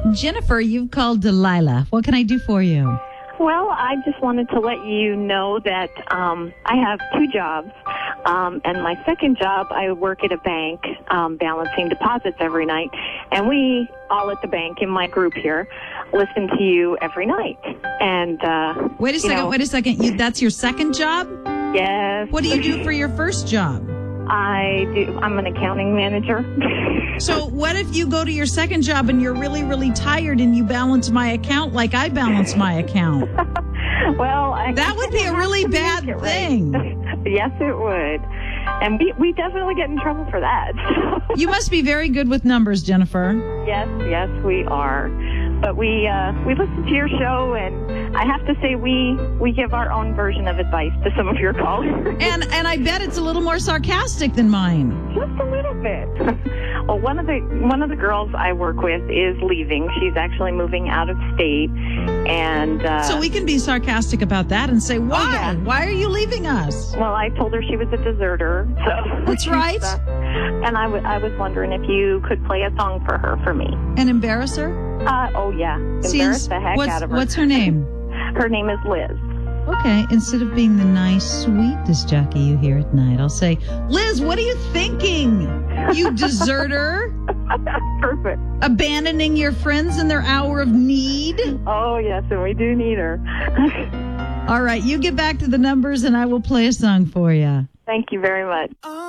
Jennifer, you've called Delilah. What can I do for you? Well, I just wanted to let you know that I have two jobs. And my second job, I work at a bank balancing deposits every night. And we all at the bank in my group here listen to you every night. And Wait a second. That's your second job? Yes. What do you do for your first job? I'm an accounting manager. So what if you go to your second job and you're really, really tired and you balance my account like I balance my account? Well, that would be a really bad thing. Right. Yes, it would. And we definitely get in trouble for that. You must be very good with numbers, Jennifer. Yes, we are. But we listen to your show, and I have to say we give our own version of advice to some of your callers. And I bet it's a little more sarcastic than mine. Just a little bit. Well, one of the girls I work with is leaving. She's actually moving out of state, and so we can be sarcastic about that and say, why? Oh, yeah. Why are you leaving us? Well, I told her she was a deserter. So that's right. And I was wondering if you could play a song for her for me. And embarrass her? Oh, yeah. Embarrass the heck out of her. What's her name? Her name is Liz. Okay. Instead of being the nice, sweet disc jockey you hear at night, I'll say, Liz, what are you thinking? You deserter? Perfect. Abandoning your friends in their hour of need? Oh, yes, and we do need her. All right. You get back to the numbers and I will play a song for you. Thank you very much.